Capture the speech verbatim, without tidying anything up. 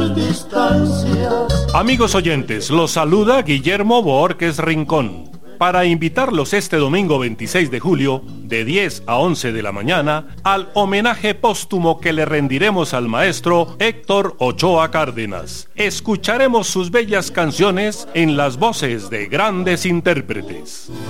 las distancias. Amigos oyentes, los saluda Guillermo Borges Rincón, para invitarlos este domingo veintiséis de julio, de diez a once de la mañana, al homenaje póstumo que le rendiremos al maestro Héctor Ochoa Cárdenas. Escucharemos sus bellas canciones en las voces de grandes intérpretes.